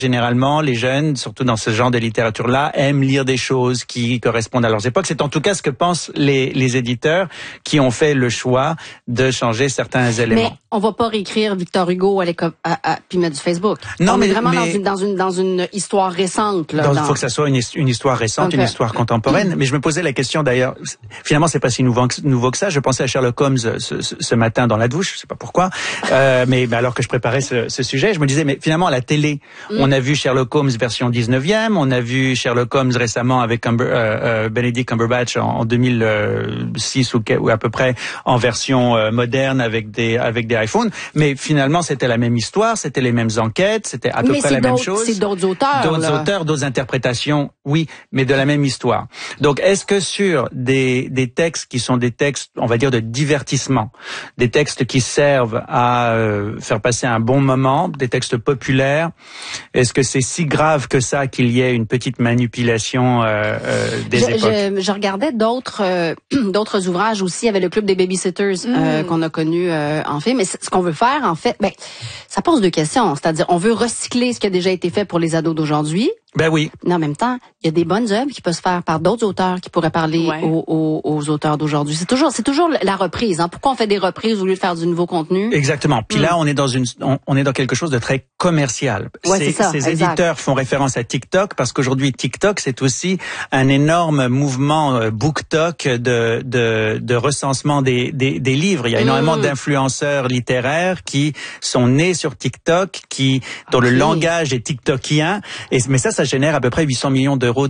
Généralement, les jeunes, surtout dans ce genre de littérature-là, aiment lire des choses qui correspondent à leurs époques. C'est en tout cas ce que pensent les éditeurs qui ont fait le choix de changer certains éléments. Mais on va pas réécrire Victor Hugo puis mettre du Facebook. Non, on est vraiment dans une histoire récente. Il faut que ça soit une histoire récente, okay. Une histoire contemporaine. Mais je me posais la question d'ailleurs, finalement c'est pas si nouveau que ça. Je pensais à Sherlock Holmes ce matin dans la douche, je sais pas pourquoi. Mais alors que je préparais ce sujet, je me disais, mais finalement à la télé, on a vu Sherlock Holmes version 19e, on a vu Sherlock Holmes récemment avec Benedict Cumberbatch en 2006 ou à peu près en version moderne avec des iPhones. Mais finalement, c'était la même histoire, c'était les mêmes enquêtes, c'était à peu près la même chose. C'est d'autres auteurs. D'autres interprétations, oui, mais de la même histoire. Donc, est-ce que sur des textes qui sont des textes, on va dire, de divertissement, des textes qui servent à faire passer un bon moment, des textes populaires, est-ce que c'est si grave que ça qu'il y ait une petite manipulation des époques? Je regardais d'autres ouvrages aussi. Il y avait le Club des Babysitters qu'on a connu en film. Mais ce qu'on veut faire, en fait, ça pose deux questions. C'est-à-dire, on veut recycler ce qui a déjà été fait pour les ados d'aujourd'hui. Ben oui. Mais en même temps, il y a des bonnes œuvres qui peuvent se faire par d'autres auteurs qui pourraient parler aux auteurs d'aujourd'hui. C'est toujours la reprise. Hein. Pourquoi on fait des reprises au lieu de faire du nouveau contenu? Exactement. Puis là, on est dans quelque chose de très commercial. Ouais, ces éditeurs font référence à TikTok parce qu'aujourd'hui TikTok c'est aussi un énorme mouvement BookTok de recensement des livres. Il y a énormément d'influenceurs littéraires qui sont nés sur TikTok, dont le langage est tiktokien. Mais ça génère à peu près 800 millions d'euros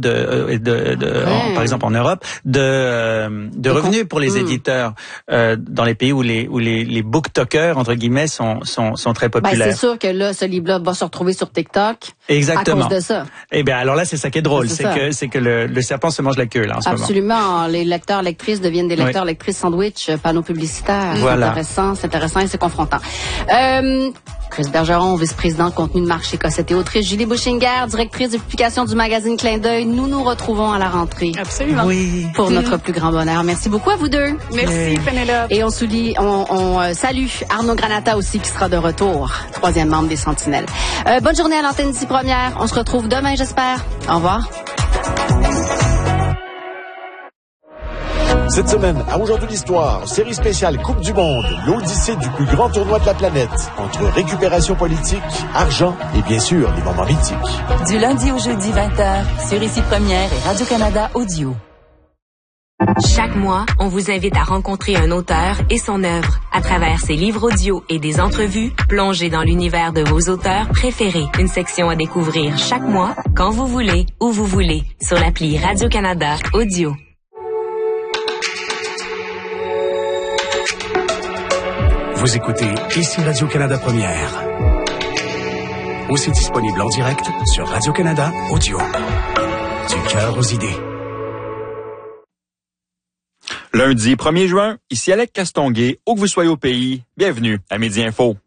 par exemple en Europe, de revenus pour les éditeurs dans les pays où les booktokers entre guillemets sont très populaires. C'est sûr que là, ce livre-là va se retrouver sur TikTok. Exactement. À cause de ça. Eh bien, alors là, c'est ça qui est drôle, c'est que le serpent se mange la queue là en ce moment. Absolument. Les lecteurs lectrices deviennent des lecteurs lectrices sandwich, panneaux publicitaires. Voilà. C'est intéressant et c'est confrontant. Chris Bergeron, vice-président de contenu de marché Cossette et Autriche, Julie Bouchinger, directrice de publication du magazine Clin d'œil. Nous nous retrouvons à la rentrée. Absolument. Oui. Pour notre plus grand bonheur. Merci beaucoup à vous deux. Merci, Pénélope. Et on salue Arnaud Granata aussi qui sera de retour, 3e membre des Sentinelles. Bonne journée à l'antenne d'ici première. On se retrouve demain, j'espère. Au revoir. Cette semaine, à Aujourd'hui l'Histoire, série spéciale Coupe du Monde, l'odyssée du plus grand tournoi de la planète, entre récupération politique, argent et bien sûr les moments mythiques. Du lundi au jeudi 20h, sur Ici Première et Radio-Canada Audio. Chaque mois, on vous invite à rencontrer un auteur et son œuvre. À travers ses livres audio et des entrevues, plongez dans l'univers de vos auteurs préférés. Une section à découvrir chaque mois, quand vous voulez, où vous voulez, sur l'appli Radio-Canada Audio. Vous écoutez Ici Radio-Canada Première. Aussi disponible en direct sur Radio-Canada Audio. Du cœur aux idées. Lundi 1er juin, ici Alec Castonguay, où que vous soyez au pays, bienvenue à Midi Info.